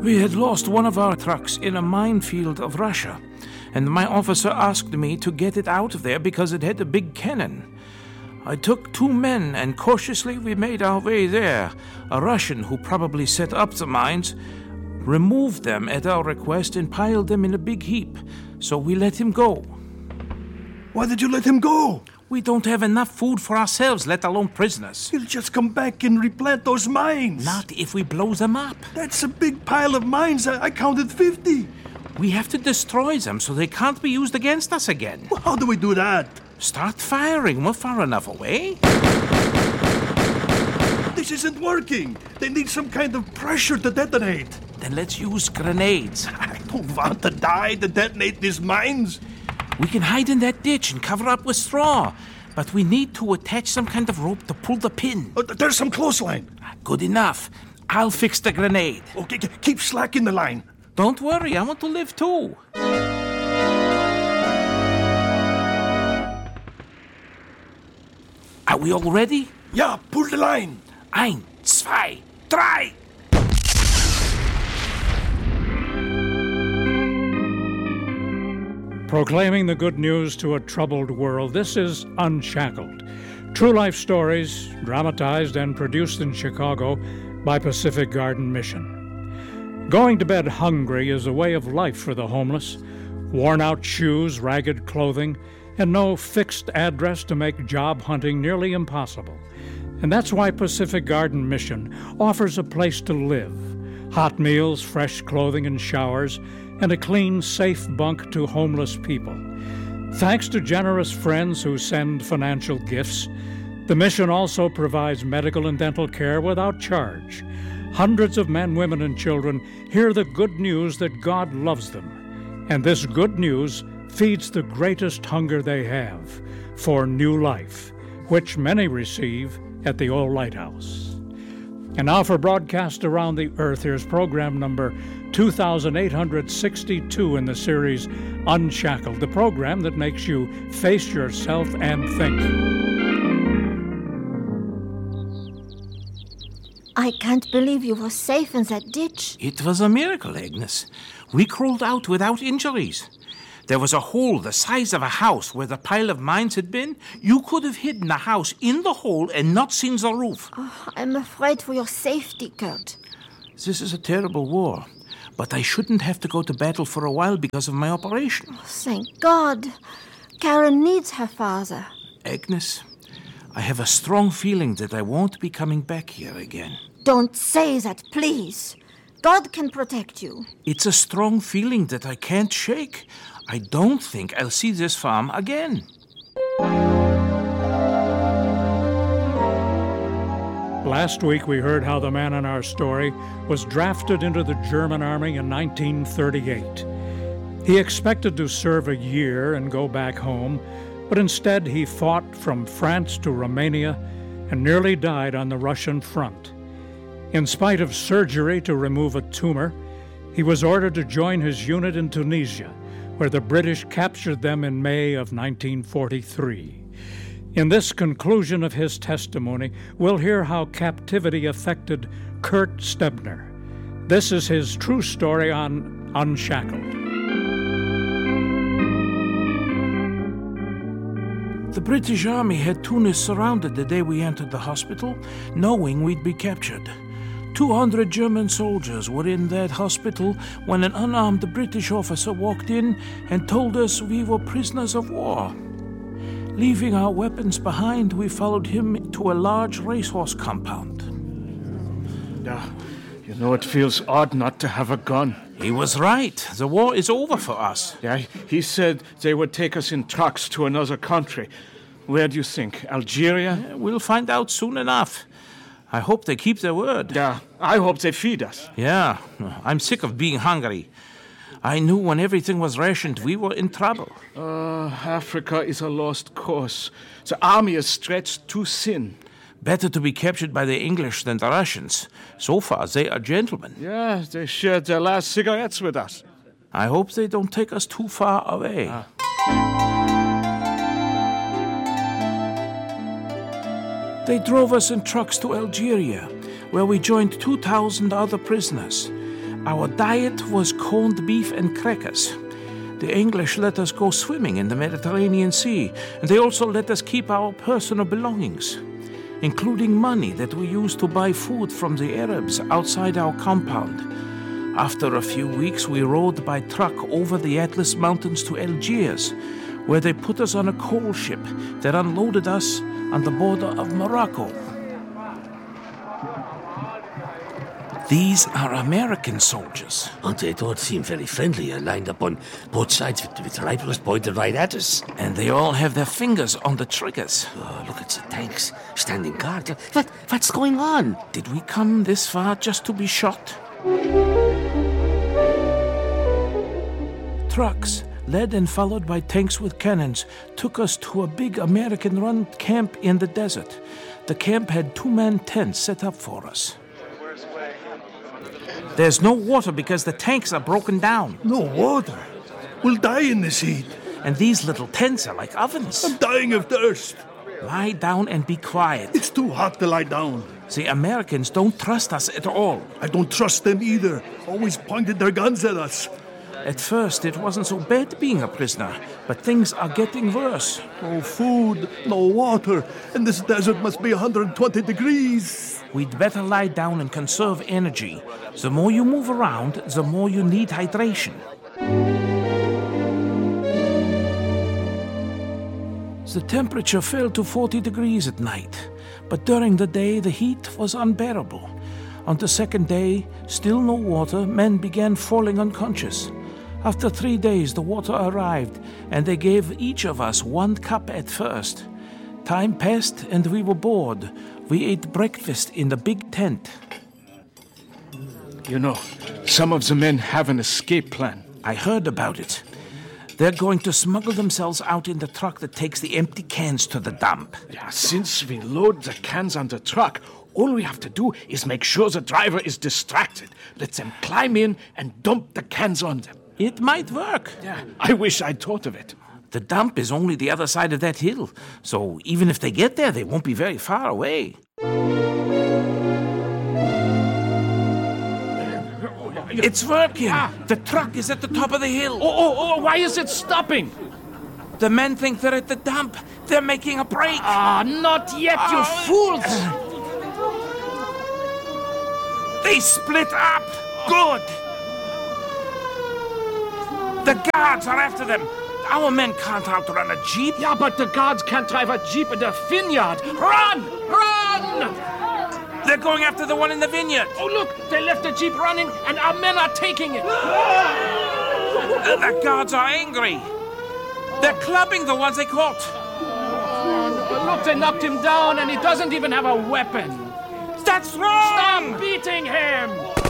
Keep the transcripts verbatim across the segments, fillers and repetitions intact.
We had lost one of our trucks in a minefield of Russia, and my officer asked me to get it out of there because it had a big cannon. I took two men, and cautiously we made our way there. A Russian who probably set up the mines removed them at our request and piled them in a big heap, so we let him go. Why did you let him go? We don't have enough food for ourselves, let alone prisoners. He'll just come back and replant those mines. Not if we blow them up. That's a big pile of mines. I, I counted fifty. We have to destroy them so they can't be used against us again. Well, how do we do that? Start firing. We're far enough away. This isn't working. They need some kind of pressure to detonate. Then let's use grenades. I don't want to die to detonate these mines. We can hide in that ditch and cover up with straw. But we need to attach some kind of rope to pull the pin. Oh, there's some clothesline. Good enough. I'll fix the grenade. Okay, keep slacking the line. Don't worry, I want to live too. Are we all ready? Yeah, pull the line. Ein, zwei, drei. Proclaiming the good news to a troubled world, this is Unshackled. True life stories, dramatized and produced in Chicago by Pacific Garden Mission. Going to bed hungry is a way of life for the homeless. Worn-out shoes, ragged clothing, and no fixed address to make job hunting nearly impossible. And that's why Pacific Garden Mission offers a place to live. Hot meals, fresh clothing and showers, and a clean, safe bunk to homeless people. Thanks to generous friends who send financial gifts, the mission also provides medical and dental care without charge. Hundreds of men, women, and children hear the good news that God loves them. And this good news feeds the greatest hunger they have for new life, which many receive at the old lighthouse. And now for broadcast around the earth, here's program number two thousand eight hundred sixty-two in the series Unshackled, the program that makes you face yourself and think. I can't believe you were safe in that ditch. It was a miracle, Agnes. We crawled out without injuries. There was a hole the size of a house where the pile of mines had been. You could have hidden the house in the hole and not seen the roof. Oh, I'm afraid for your safety, Kurt. This is a terrible war, but I shouldn't have to go to battle for a while because of my operation. Oh, thank God. Karen needs her father. Agnes, I have a strong feeling that I won't be coming back here again. Don't say that, please. God can protect you. It's a strong feeling that I can't shake. I don't think I'll see this farm again. Last week we heard how the man in our story was drafted into the German army in nineteen thirty-eight. He expected to serve a year and go back home, but instead he fought from France to Romania and nearly died on the Russian front. In spite of surgery to remove a tumor, he was ordered to join his unit in Tunisia, where the British captured them in May of nineteen forty-three. In this conclusion of his testimony, we'll hear how captivity affected Kurt Stebner. This is his true story on Unshackled. The British Army had Tunis surrounded the day we entered the hospital, knowing we'd be captured. Two hundred German soldiers were in that hospital when an unarmed British officer walked in and told us we were prisoners of war. Leaving our weapons behind, we followed him to a large racehorse compound. Yeah, you know, it feels odd not to have a gun. He was right. The war is over for us. Yeah, he said they would take us in trucks to another country. Where do you think? Algeria? Yeah, we'll find out soon enough. I hope they keep their word. Yeah, I hope they feed us. Yeah, I'm sick of being hungry. I knew when everything was rationed, we were in trouble. Uh, Africa is a lost cause. The army is stretched too thin. Better to be captured by the English than the Russians. So far, they are gentlemen. Yeah, they shared their last cigarettes with us. I hope they don't take us too far away. Ah. They drove us in trucks to Algeria, where we joined two thousand other prisoners. Our diet was corned beef and crackers. The English let us go swimming in the Mediterranean Sea, and they also let us keep our personal belongings, including money that we used to buy food from the Arabs outside our compound. After a few weeks, we rode by truck over the Atlas Mountains to Algiers, where they put us on a coal ship that unloaded us on the border of Morocco. These are American soldiers. And they don't seem very friendly, uh, lined up on both sides with, with rifles pointed right at us. And they all have their fingers on the triggers. Oh, look at the tanks standing guard. What, what's going on? Did we come this far just to be shot? Trucks, led and followed by tanks with cannons, took us to a big American-run camp in the desert. The camp had two-man tents set up for us. There's no water because the tanks are broken down. No water? We'll die in this heat. And these little tents are like ovens. I'm dying of thirst. Lie down and be quiet. It's too hot to lie down. The Americans don't trust us at all. I don't trust them either. Always pointed their guns at us. At first, it wasn't so bad being a prisoner, but things are getting worse. No food, no water, and this desert must be one hundred twenty degrees. We'd better lie down and conserve energy. The more you move around, the more you need hydration. The temperature fell to forty degrees at night, but during the day the heat was unbearable. On the second day, still no water, men began falling unconscious. After three days, the water arrived, and they gave each of us one cup at first. Time passed, and we were bored. We ate breakfast in the big tent. You know, some of the men have an escape plan. I heard about it. They're going to smuggle themselves out in the truck that takes the empty cans to the dump. Yeah, since we load the cans on the truck, all we have to do is make sure the driver is distracted. Let them climb in and dump the cans on them. It might work. Yeah, I wish I'd thought of it. The dump is only the other side of that hill, so even if they get there, they won't be very far away. It's working! Ah. The truck is at the top of the hill. Oh, oh, oh, why is it stopping? The men think they're at the dump. They're making a break. Ah, not yet, you oh. fools! They split up. Good. The guards are after them. Our men can't outrun a jeep. Yeah, but the guards can't drive a jeep in the vineyard. Run! Run! They're going after the one in the vineyard. Oh, look, they left the jeep running, and our men are taking it. uh, the guards are angry. They're clubbing the ones they caught. Oh, look, they knocked him down, and he doesn't even have a weapon. That's wrong! Stop beating him!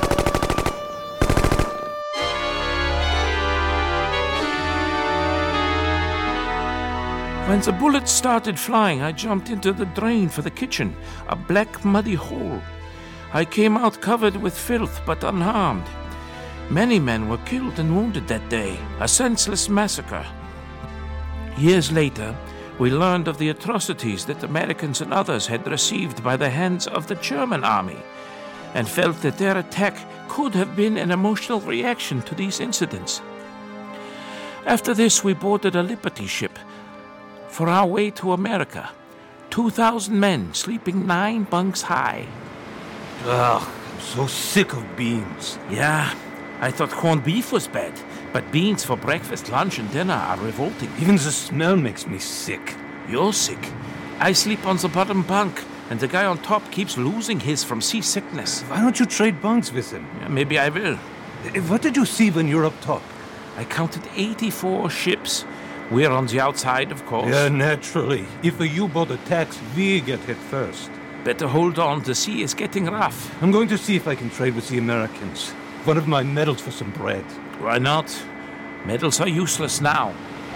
When the bullets started flying, I jumped into the drain for the kitchen, a black, muddy hole. I came out covered with filth, but unharmed. Many men were killed and wounded that day, a senseless massacre. Years later, we learned of the atrocities that Americans and others had received by the hands of the German army, and felt that their attack could have been an emotional reaction to these incidents. After this, we boarded a Liberty ship for our way to America. Two thousand men sleeping nine bunks high. Ugh, I'm so sick of beans. Yeah, I thought corned beef was bad, but beans for breakfast, lunch, and dinner are revolting. Even the smell makes me sick. You're sick. I sleep on the bottom bunk, and the guy on top keeps losing his from seasickness. Why don't you trade bunks with him? Yeah, maybe I will. What did you see when you're up top? I counted eighty-four ships. We're on the outside, of course. Yeah, naturally. If a U-boat attacks, we get hit first. Better hold on. The sea is getting rough. I'm going to see if I can trade with the Americans. One of my medals for some bread. Why not? Medals are useless now.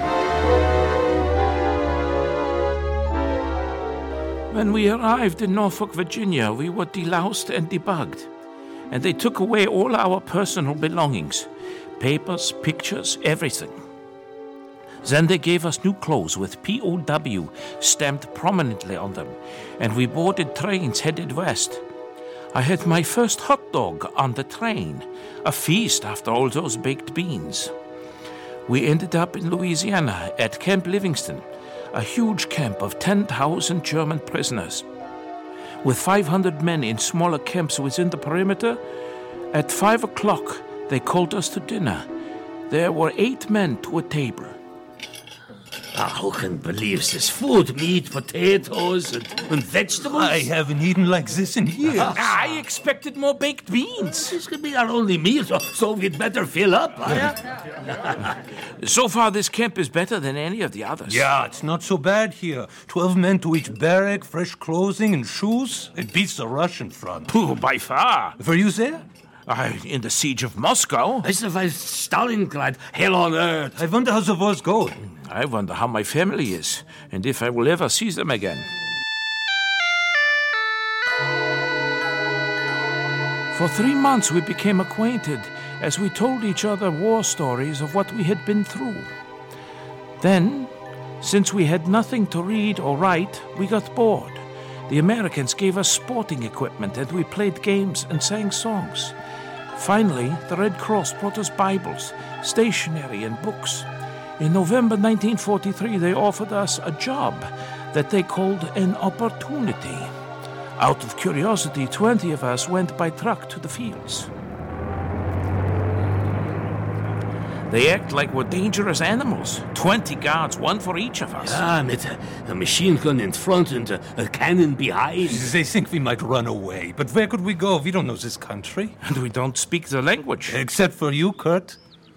When we arrived in Norfolk, Virginia, we were deloused and debugged. And they took away all our personal belongings. Papers, pictures, everything. Then they gave us new clothes with P O W stamped prominently on them, and we boarded trains headed west. I had my first hot dog on the train, a feast after all those baked beans. We ended up in Louisiana at Camp Livingston, a huge camp of ten thousand German prisoners. With five hundred men in smaller camps within the perimeter, at five o'clock they called us to dinner. There were eight men to a table. Ah, who can believe this food? Meat, potatoes, and, and vegetables? I haven't eaten like this in years. I expected more baked beans. This could be our only meal, so, so we'd better fill up. So far, this camp is better than any of the others. Yeah, it's not so bad here. Twelve men to each barrack, fresh clothing and shoes. It beats the Russian front. Pooh, by far. Were you there? I, in the siege of Moscow. I survived Stalingrad, hell on earth. I wonder how the war's going. I wonder how my family is, and if I will ever see them again. For three months we became acquainted as we told each other war stories of what we had been through. Then, since we had nothing to read or write, we got bored. The Americans gave us sporting equipment and we played games and sang songs. Finally, the Red Cross brought us Bibles, stationery, and books. In November nineteen forty-three, they offered us a job that they called an opportunity. Out of curiosity, twenty of us went by truck to the fields. They act like we're dangerous animals. Twenty guards, one for each of us. Ah, with a, a machine gun in front and a, a cannon behind. They think we might run away, but where could we go? We don't know this country. And we don't speak the language. Except for you, Kurt.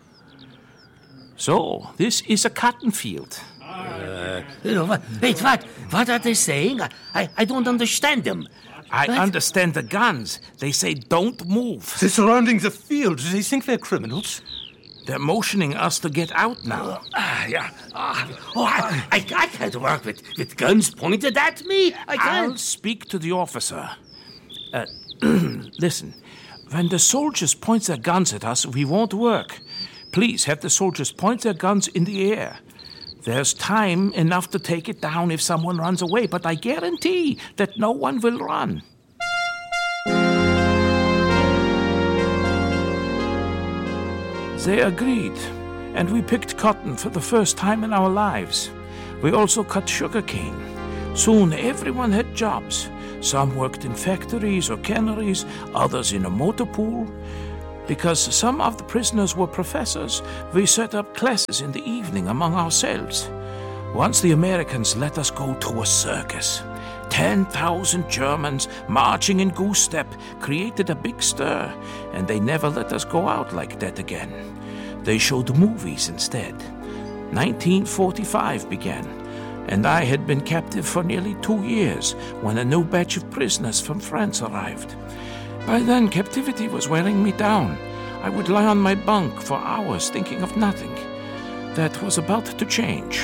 So, this is a cotton field. Uh, you know, what, wait, what? What are they saying? I, I, I don't understand them. I What? understand the guns. They say don't move. They're surrounding the field. They think they're criminals. They're motioning us to get out now. Ah, yeah. Ah, oh, I, I, I can't work with, with guns pointed at me. I I'll can't. speak to the officer. Uh, listen, when the soldiers point their guns at us, we won't work. Please have the soldiers point their guns in the air. There's time enough to take it down if someone runs away, but I guarantee that no one will run. They agreed, and we picked cotton for the first time in our lives. We also cut sugarcane. Soon everyone had jobs. Some worked in factories or canneries, others in a motor pool. Because some of the prisoners were professors, we set up classes in the evening among ourselves. Once the Americans let us go to a circus. Ten thousand Germans marching in goose step created a big stir, and they never let us go out like that again. They showed movies instead. nineteen forty-five began, and I had been captive for nearly two years when a new batch of prisoners from France arrived. By then, captivity was wearing me down. I would lie on my bunk for hours thinking of nothing. That was about to change.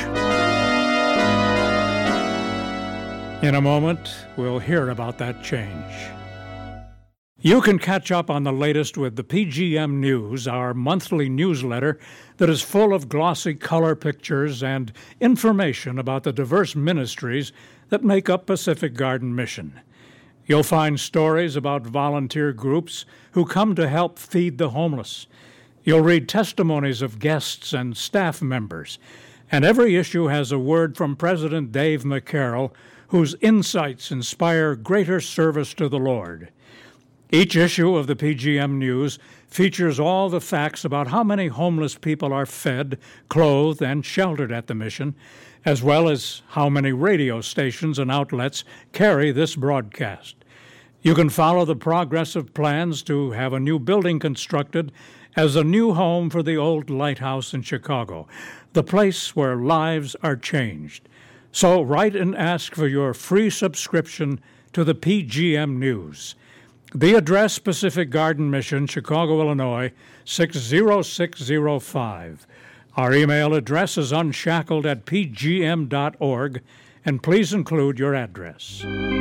In a moment, we'll hear about that change. You can catch up on the latest with the P G M News, our monthly newsletter that is full of glossy color pictures and information about the diverse ministries that make up Pacific Garden Mission. You'll find stories about volunteer groups who come to help feed the homeless. You'll read testimonies of guests and staff members. And every issue has a word from President Dave McCarroll, whose insights inspire greater service to the Lord. Each issue of the P G M News features all the facts about how many homeless people are fed, clothed, and sheltered at the mission, as well as how many radio stations and outlets carry this broadcast. You can follow the progress of plans to have a new building constructed as a new home for the old lighthouse in Chicago, the place where lives are changed. So write and ask for your free subscription to the P G M News. The address, Pacific Garden Mission, Chicago, Illinois, six zero six zero five. Our email address is unshackled at p g m dot org, and please include your address.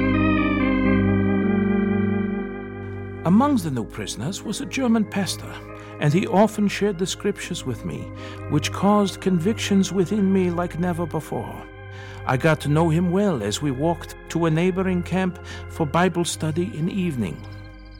Amongst the new prisoners was a German pastor, and he often shared the scriptures with me, which caused convictions within me like never before. I got to know him well as we walked to a neighboring camp for Bible study in evening.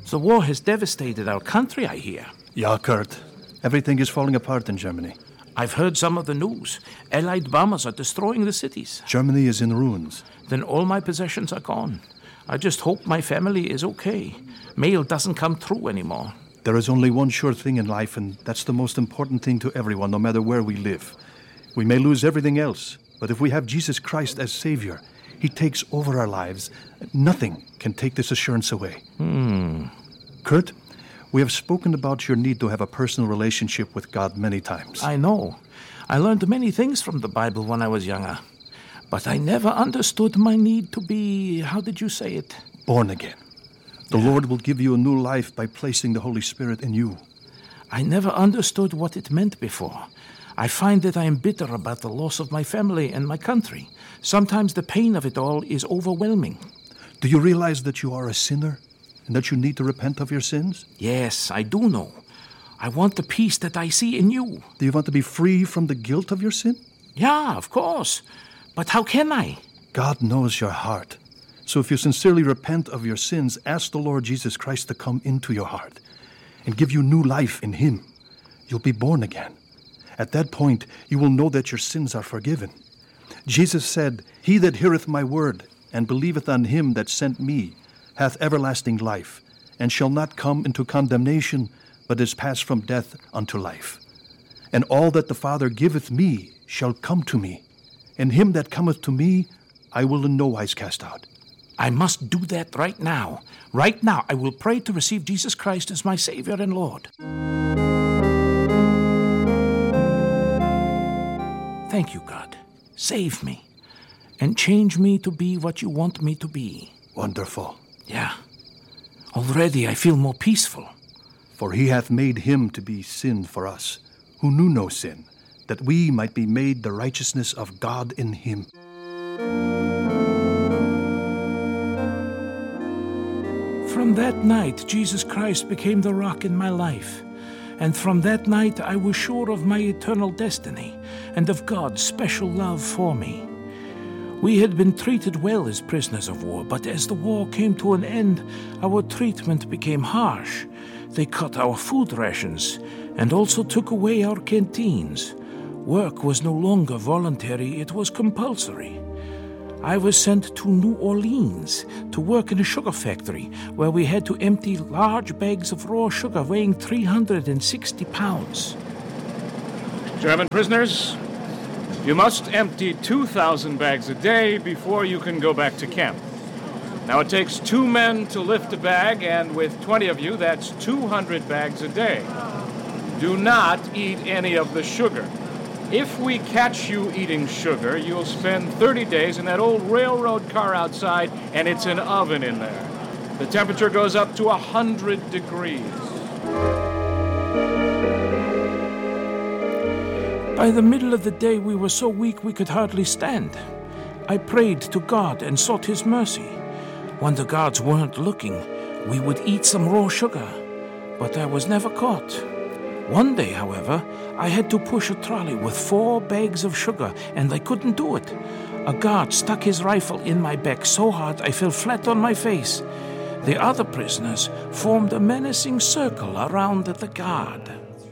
The war has devastated our country, I hear. Yeah, Kurt. Everything is falling apart in Germany. I've heard some of the news. Allied bombers are destroying the cities. Germany is in ruins. Then all my possessions are gone. I just hope my family is okay. Mail doesn't come through anymore. There is only one sure thing in life, and that's the most important thing to everyone, no matter where we live. We may lose everything else, but if we have Jesus Christ as Savior, He takes over our lives. Nothing can take this assurance away. Hmm. Kurt, we have spoken about your need to have a personal relationship with God many times. I know. I learned many things from the Bible when I was younger. But I never understood my need to be, how did you say it? Born again. The yeah. Lord will give you a new life by placing the Holy Spirit in you. I never understood what it meant before. I find that I am bitter about the loss of my family and my country. Sometimes the pain of it all is overwhelming. Do you realize that you are a sinner and that you need to repent of your sins? Yes, I do know. I want the peace that I see in you. Do you want to be free from the guilt of your sin? Yeah, of course. But how can I? God knows your heart. So if you sincerely repent of your sins, ask the Lord Jesus Christ to come into your heart and give you new life in Him. You'll be born again. At that point, you will know that your sins are forgiven. Jesus said, "He that heareth my word and believeth on Him that sent me hath everlasting life, and shall not come into condemnation, but is passed from death unto life. And all that the Father giveth me shall come to me, and him that cometh to me I will in no wise cast out." I must do that right now. Right now, I will pray to receive Jesus Christ as my Savior and Lord. Thank you, God. Save me and change me to be what you want me to be. Wonderful. Yeah. Already I feel more peaceful. For He hath made Him to be sin for us, who knew no sin, that we might be made the righteousness of God in Him. From that night, Jesus Christ became the rock in my life. And from that night, I was sure of my eternal destiny and of God's special love for me. We had been treated well as prisoners of war, but as the war came to an end, our treatment became harsh. They cut our food rations and also took away our canteens. Work was no longer voluntary, it was compulsory. I was sent to New Orleans to work in a sugar factory where we had to empty large bags of raw sugar weighing three hundred sixty pounds. German prisoners, you must empty two thousand bags a day before you can go back to camp. Now it takes two men to lift a bag, and with twenty of you, that's two hundred bags a day. Do not eat any of the sugar. If we catch you eating sugar, you'll spend thirty days in that old railroad car outside, and it's an oven in there. The temperature goes up to one hundred degrees. By the middle of the day, we were so weak we could hardly stand. I prayed to God and sought His mercy. When the guards weren't looking, we would eat some raw sugar, but I was never caught. One day, however, I had to push a trolley with four bags of sugar, and I couldn't do it. A guard stuck his rifle in my back so hard I fell flat on my face. The other prisoners formed a menacing circle around the guard.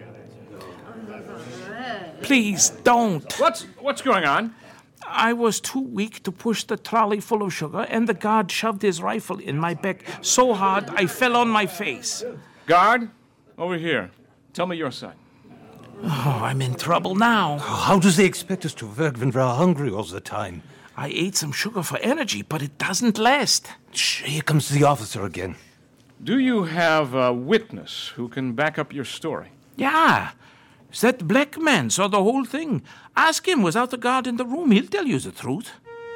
Please, don't. What's, what's going on? I was too weak to push the trolley full of sugar, and the guard shoved his rifle in my back so hard I fell on my face. Guard, over here. Tell me your side. Oh, I'm in trouble now. How does they expect us to work when we're hungry all the time? I ate some sugar for energy, but it doesn't last. Shh, here comes the officer again. Do you have a witness who can back up your story? Yeah. That black man saw the whole thing. Ask him without the guard in the room. He'll tell you the truth.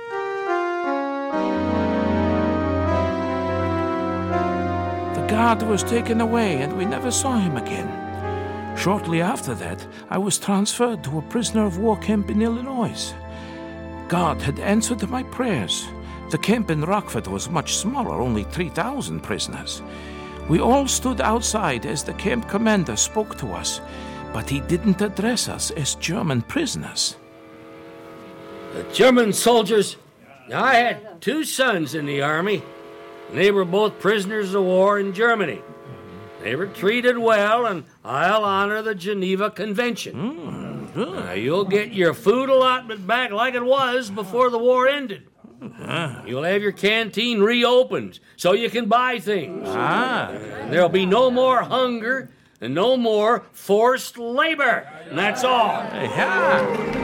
The guard was taken away, and we never saw him again. Shortly after that, I was transferred to a prisoner of war camp in Illinois. God had answered my prayers. The camp in Rockford was much smaller, only three thousand prisoners. We all stood outside as the camp commander spoke to us, but he didn't address us as German prisoners. The German soldiers, I had two sons in the army. They were both prisoners of war in Germany. They were treated well, and I'll honor the Geneva Convention. Mm, now, you'll get your food allotment back like it was before the war ended. Ah. You'll have your canteen reopened so you can buy things. Ah. There'll be no more hunger and no more forced labor. And that's all. Yeah.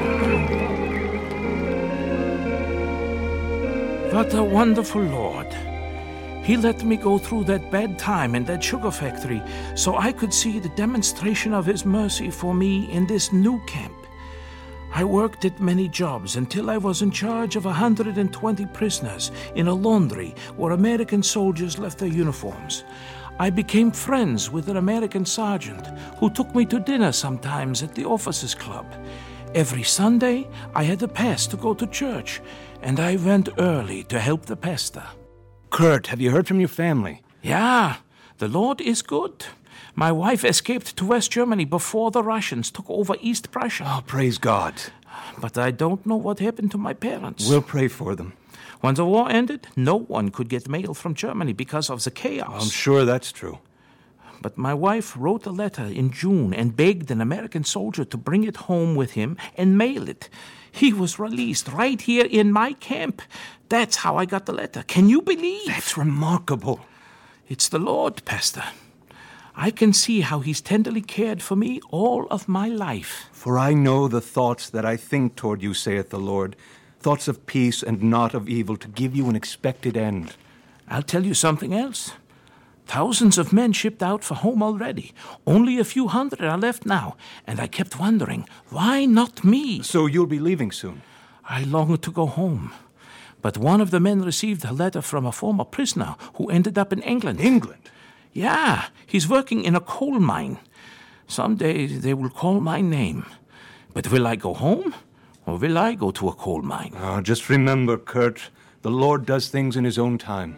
What a wonderful Lord. He let me go through that bad time in that sugar factory so I could see the demonstration of His mercy for me in this new camp. I worked at many jobs until I was in charge of one hundred twenty prisoners in a laundry where American soldiers left their uniforms. I became friends with an American sergeant who took me to dinner sometimes at the officers' club. Every Sunday, I had a pass to go to church, and I went early to help the pastor. Kurt, have you heard from your family? Yeah, the Lord is good. My wife escaped to West Germany before the Russians took over East Prussia. Oh, praise God. But I don't know what happened to my parents. We'll pray for them. When the war ended, no one could get mail from Germany because of the chaos. I'm sure that's true. But my wife wrote a letter in June and begged an American soldier to bring it home with him and mail it. He was released right here in my camp. That's how I got the letter. Can you believe? That's remarkable. It's the Lord, Pastor. I can see how He's tenderly cared for me all of my life. For I know the thoughts that I think toward you, saith the Lord, thoughts of peace and not of evil, to give you an expected end. I'll tell you something else. Thousands of men shipped out for home already. Only a few hundred are left now, and I kept wondering, why not me? So you'll be leaving soon? I longed to go home. But one of the men received a letter from a former prisoner who ended up in England. England? Yeah, he's working in a coal mine. Someday they will call my name. But will I go home, or will I go to a coal mine? Oh, just remember, Kurt, the Lord does things in His own time.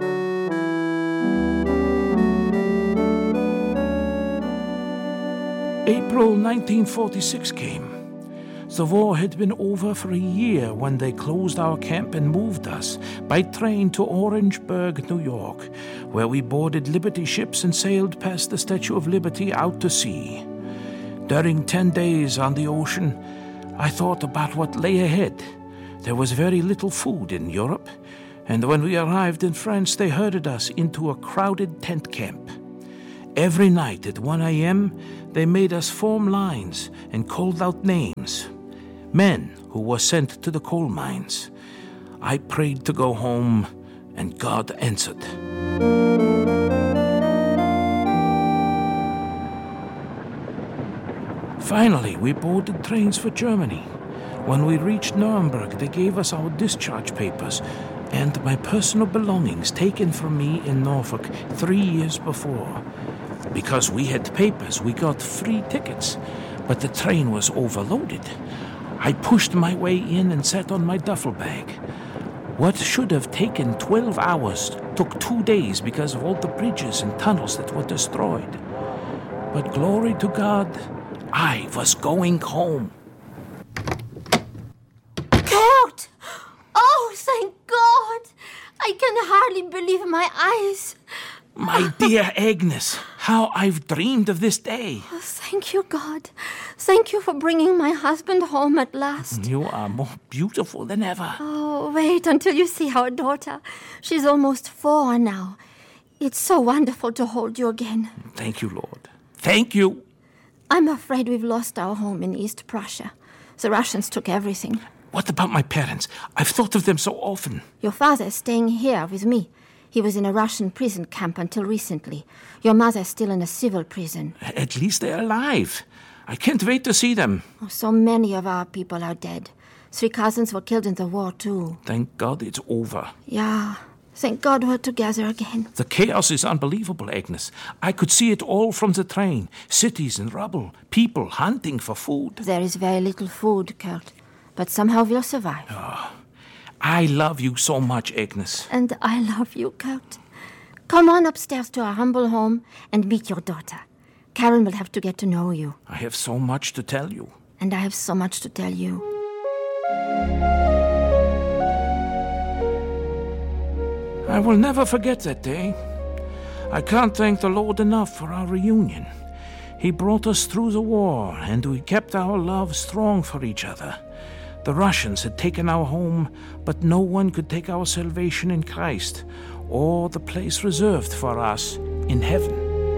April nineteen forty-six came. The war had been over for a year when they closed our camp and moved us by train to Orangeburg, New York, where we boarded Liberty ships and sailed past the Statue of Liberty out to sea. During ten days on the ocean, I thought about what lay ahead. There was very little food in Europe, and when we arrived in France, they herded us into a crowded tent camp. Every night at one a.m., they made us form lines and called out names. Men who were sent to the coal mines. I prayed to go home, and God answered. Finally, we boarded trains for Germany. When we reached Nuremberg, they gave us our discharge papers and my personal belongings taken from me in Norfolk three years before. Because we had papers, we got free tickets, but the train was overloaded. I pushed my way in and sat on my duffel bag. What should have taken twelve hours took two days because of all the bridges and tunnels that were destroyed. But glory to God, I was going home. Kurt! Oh, thank God! I can hardly believe my eyes. My dear Agnes, how I've dreamed of this day. Oh, thank you, God. Thank you for bringing my husband home at last. You are more beautiful than ever. Oh, wait until you see our daughter. She's almost four now. It's so wonderful to hold you again. Thank you, Lord. Thank you. I'm afraid we've lost our home in East Prussia. The Russians took everything. What about my parents? I've thought of them so often. Your father is staying here with me. He was in a Russian prison camp until recently. Your mother's still in a civil prison. At least they're alive. I can't wait to see them. Oh, so many of our people are dead. Three cousins were killed in the war, too. Thank God it's over. Yeah. Thank God we're together again. The chaos is unbelievable, Agnes. I could see it all from the train. Cities in rubble. People hunting for food. There is very little food, Kurt. But somehow we'll survive. Oh, I love you so much, Agnes. And I love you, Kurt. Come on upstairs to our humble home and meet your daughter. Karen will have to get to know you. I have so much to tell you. And I have so much to tell you. I will never forget that day. I can't thank the Lord enough for our reunion. He brought us through the war, and we kept our love strong for each other. The Russians had taken our home, but no one could take our salvation in Christ, or the place reserved for us in heaven.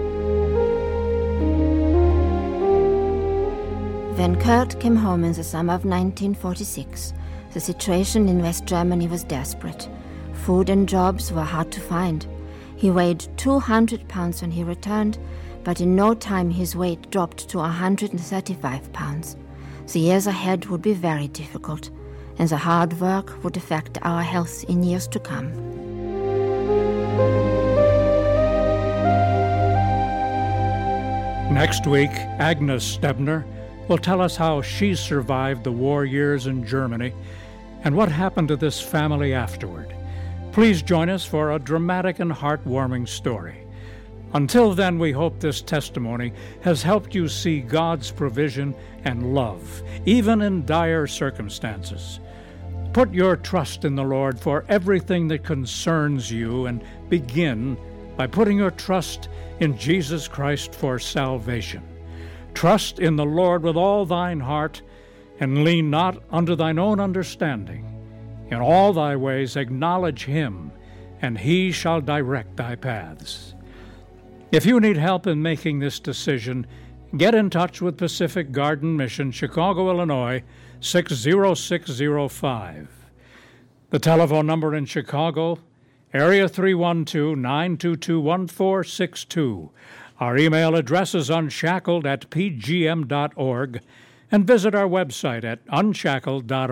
When Kurt came home in the summer of nineteen forty-six, the situation in West Germany was desperate. Food and jobs were hard to find. He weighed two hundred pounds when he returned, but in no time his weight dropped to one hundred thirty-five pounds. The years ahead would be very difficult, and the hard work would affect our health in years to come. Next week, Agnes Stebner will tell us how she survived the war years in Germany and what happened to this family afterward. Please join us for a dramatic and heartwarming story. Until then, we hope this testimony has helped you see God's provision and love, even in dire circumstances. Put your trust in the Lord for everything that concerns you, and begin by putting your trust in Jesus Christ for salvation. Trust in the Lord with all thine heart, and lean not unto thine own understanding. In all thy ways acknowledge him, and he shall direct thy paths. If you need help in making this decision, get in touch with Pacific Garden Mission, Chicago, Illinois, six zero six zero five. The telephone number in Chicago, area three one two, nine two two, one four six two. Our email address is unshackled at p g m dot org, and visit our website at unshackled dot org.